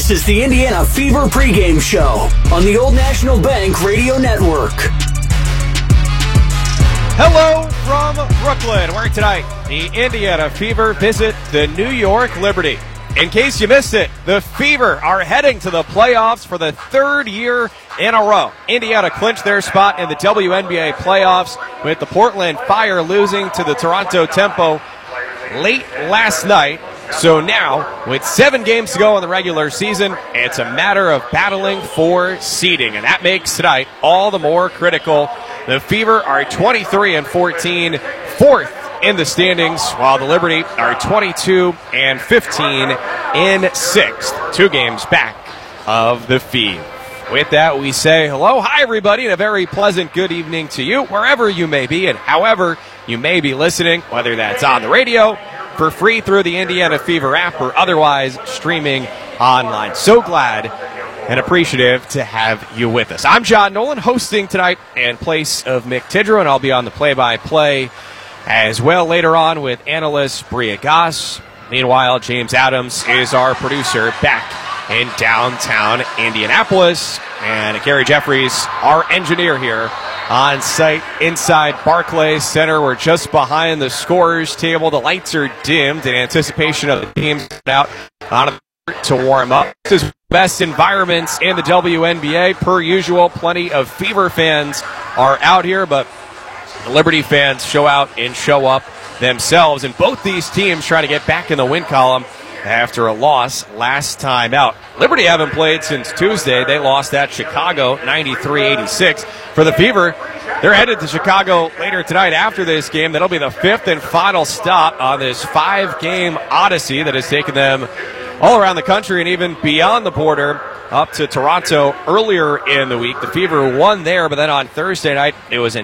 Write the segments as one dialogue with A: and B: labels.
A: This is the Indiana Fever pregame show on the Old National Bank Radio Network.
B: Hello from Brooklyn, where tonight the Indiana Fever visit the New York Liberty. In case you missed it, the Fever are heading to the playoffs for the third year in a row. Indiana clinched their spot in the WNBA playoffs with the Portland Fire losing to the Toronto Tempo late last night. So now, with 7 games to go in the regular season, it's a matter of battling for seeding, and that makes tonight all the more critical. The Fever are 23-14, fourth in the standings, while the Liberty are 22-15 in sixth, 2 games back of the Fever. With that, we say hello, hi everybody, and a very pleasant good evening to you, wherever you may be and however you may be listening, whether that's on the radio, for free through the Indiana Fever app, or otherwise streaming online. So glad and appreciative to have you with us. I'm John Nolan, hosting tonight in place of Mick Tidrow, and I'll be on the play-by-play as well later on with analyst Bria Goss. Meanwhile, James Adams is our producer back in downtown Indianapolis, and Gary Jeffries, our engineer here on site inside Barclays Center. We're just behind the scorers table. The lights are dimmed in anticipation of the teams out on the court to warm up. This is best environments in the WNBA. Per usual, plenty of Fever fans are out here, but the Liberty fans show out and show up themselves. And both these teams try to get back in the win column after a loss last time out. Liberty haven't played since Tuesday. They lost at Chicago 93-86. For the Fever, they're headed to Chicago later tonight after this game. That'll be the 5th and final stop on this 5-game odyssey that has taken them all around the country and even beyond the border up to Toronto earlier in the week. The Fever won there, but then on Thursday night, it was a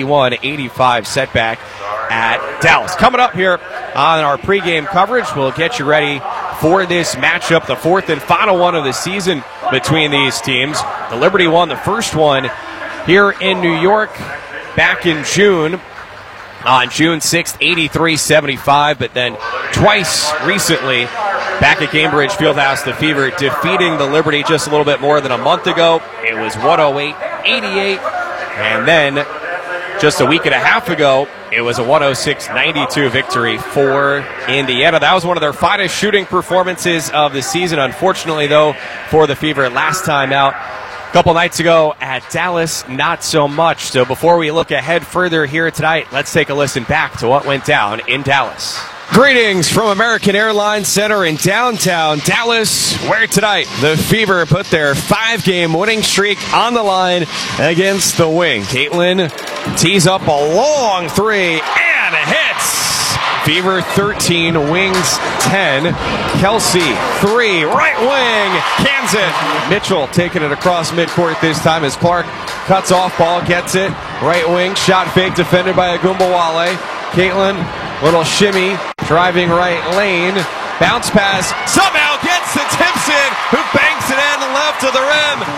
B: 91-85 setback at Dallas. Coming up here on our pregame coverage, we'll get you ready for this matchup, the 4th and final one of the season between these teams. The Liberty won the first one here in New York back in June, on June 6th, 83-75, but then twice recently back at Cambridge Fieldhouse, the Fever defeating the Liberty just a little bit more than a month ago. It was 108-88, and then just a week and a half ago, it was a 106-92 victory for Indiana. That was one of their finest shooting performances of the season. Unfortunately, though, for the Fever last time out, a couple nights ago at Dallas, not so much. So before we look ahead further here tonight, let's take a listen back to what went down in Dallas. Greetings from American Airlines Center in downtown Dallas, where tonight the Fever put their 5-game winning streak on the line against the Wing. Caitlin tees up a long 3 and hits. Fever 13, Wings 10. Kelsey 3, right wing, cans it. Mitchell taking it across midcourt this time as Clark cuts off ball, gets it. Right wing, shot fake defended by Agumbawale. Caitlin, little shimmy, driving right lane. Bounce pass, somehow gets to Timpson, who banks it in left to the rim.